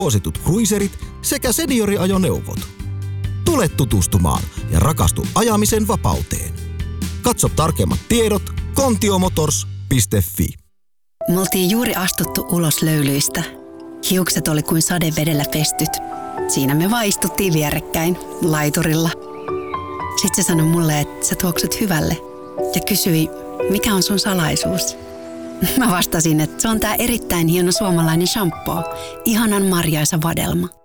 suositut cruiserit sekä senioriajoneuvot. Tule tutustumaan ja rakastu ajamisen vapauteen. Katso tarkemmat tiedot kontiomotors.fi. Me oltiin juuri astuttu ulos löylyistä. Hiukset oli kuin sadevedellä pestyt. Siinä me vaan istuttiin vierekkäin, laiturilla. Sitten se sanoi mulle, että sä tuoksut hyvälle. Ja kysyi, mikä on sun salaisuus? Mä vastasin, että se on tää erittäin hieno suomalainen shampoo. Ihanan marjaisa vadelma.